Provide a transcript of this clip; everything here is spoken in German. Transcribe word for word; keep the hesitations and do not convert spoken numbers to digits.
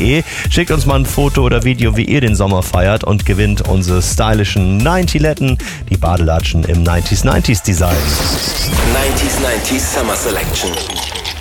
de. Schickt uns mal ein Foto oder Video, wie ihr den Sommer feiert und gewinnt unsere stylischen neunzig-Letten, die Badelatschen im neunziger neunziger Design. neunzig neunzig Summer Selection.